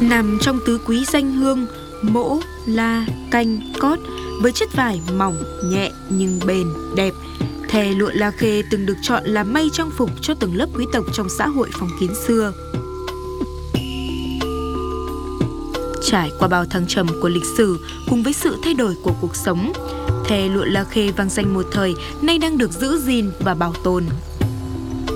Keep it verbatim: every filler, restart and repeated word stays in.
Nằm trong tứ quý danh hương mỗ, la, canh, cót với chất vải mỏng, nhẹ nhưng bền, đẹp, thè lụa La Khê từng được chọn là may trang phục cho từng lớp quý tộc trong xã hội phong kiến xưa. Trải qua bao thăng trầm của lịch sử cùng với sự thay đổi của cuộc sống, thè lụa La Khê vang danh một thời nay đang được giữ gìn và bảo tồn.